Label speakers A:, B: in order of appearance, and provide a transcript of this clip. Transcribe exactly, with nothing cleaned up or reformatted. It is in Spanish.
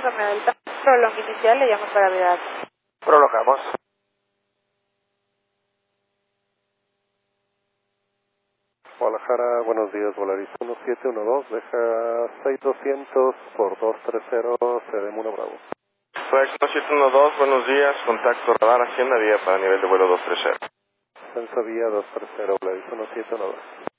A: Romeo Delta, prolongo inicial, le llamo para ver.
B: Prolongamos.
C: Guadalajara, buenos días, Volaris uno siete uno dos, deja seis doscientos por dos tres cero, C D M uno Bravo.
D: Flex uno siete uno dos, buenos días, contacto radar Hacienda Vía para nivel de vuelo dos tres cero.
C: Sensa Vía dos tres cero, Volaris uno siete uno dos.